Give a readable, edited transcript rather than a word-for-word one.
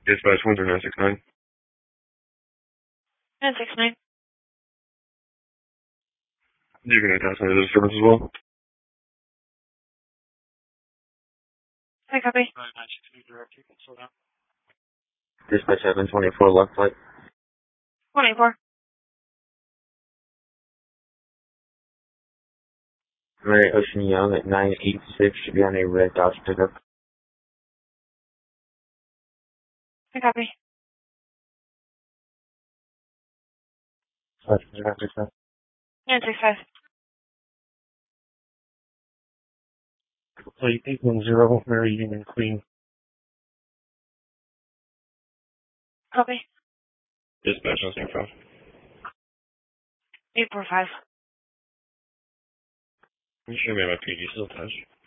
Dispatch 13969. 969. You can attach me to the disturbance as well. Hi, copy. Dispatch 724 left light. 24. Mary Ocean Young at 986 should be on a red Dodge pickup. Hi, copy. 965. Plate 810, Mary Union Queen. Copy. Dispatch 135. 845. You should be my PG still attached.